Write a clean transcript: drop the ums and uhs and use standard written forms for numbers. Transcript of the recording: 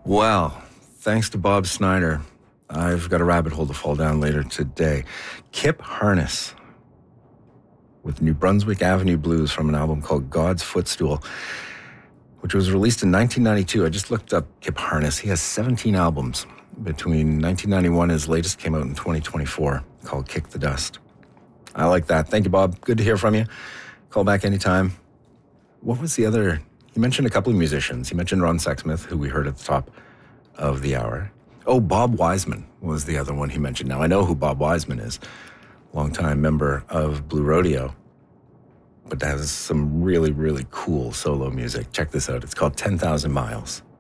Well, thanks to Bob Snyder, I've got a rabbit hole to fall down later today. Kip Harness with New Brunswick Avenue Blues from an album called God's Footstool, which was released in 1992. I just looked up Kip Harness. He has 17 albums. Between 1991, his latest came out in 2024 called Kick the Dust. I like that. Thank you, Bob. Good to hear from you. Call back anytime. What was the other? He mentioned a couple of musicians. He mentioned Ron Sexsmith, who we heard at the top of the hour. Oh, Bob Wiseman was the other one he mentioned. Now, I know who Bob Wiseman is, longtime member of Blue Rodeo, but has some really, really cool solo music. Check this out. It's called 10,000 Miles.